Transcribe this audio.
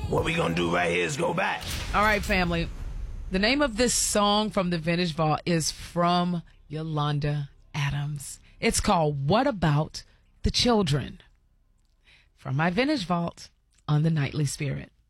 What we gonna do right here is go back. All right, family. The name of this song from the Vintage Vault is from Yolanda Adams. It's called What About the Children? From my Vintage Vault on the Nightly Spirit.